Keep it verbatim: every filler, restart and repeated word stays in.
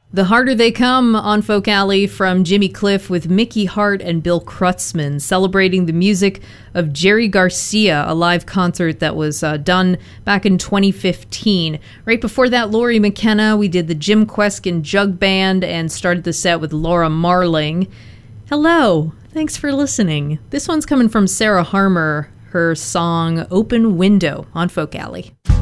The Harder They Come on Folk Alley from Jimmy Cliff with Mickey Hart and Bill Kreutzmann, celebrating the music of Jerry Garcia, a live concert that was uh, done back in twenty fifteen. Right before that, Lori McKenna, we did the Jim Kweskin Jug Band and started the set with Laura Marling. Hello, thanks for listening. This one's coming from Sarah Harmer, her song Open Window on Folk Alley.